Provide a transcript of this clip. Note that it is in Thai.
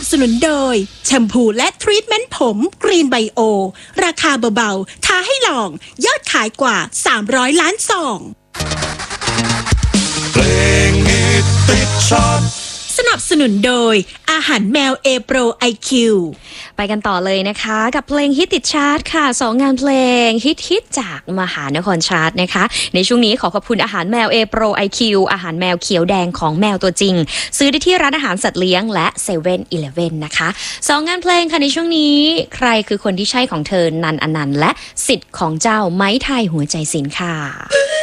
สนุนโดยแชมพูและทรีทเมนต์ผมกรีนไบโอราคาเบาๆท้าให้ลองยอดขายกว่า300ล้านซองเพลงฮิตติดชาร์ตสนับสนุนโดยอาหารแมวเอโปรไอคิวไปกันต่อเลยนะคะกับเพลงฮิตติดชาร์ตค่ะ2งานเพลงฮิตจากมหานครชาร์ตนะคะในช่วงนี้ขอขอบคุณอาหารแมวเอโปรไอคิวอาหารแมวเขียวแดงของแมวตัวจริงซื้อได้ที่ร้านอาหารสัตว์เลี้ยงและ7-Eleven นะคะ2งานเพลงค่ะในช่วงนี้ใครคือคนที่ใช่ของเธอนันอนันต์และสิทธิ์ของเจ้าไม้ไทยหัวใจศิลป์ค่ะ